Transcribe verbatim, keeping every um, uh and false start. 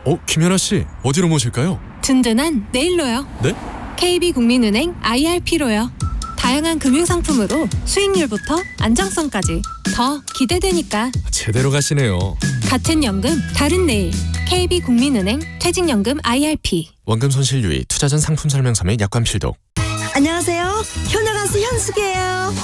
어, 김연아 씨, 어디로 모실까요? 든든한 내일로요. 네? 케이비국민은행 아이알피로요. 다양한 금융상품으로 수익률부터 안정성까지 더 기대되니까. 제대로 가시네요. 같은 연금 다른 내일. 케이비국민은행 퇴직연금 아이알피. 원금 손실 유의, 투자 전 상품 설명서 및 약관 필독. 안녕하세요. 효녀 가수 현숙이에요.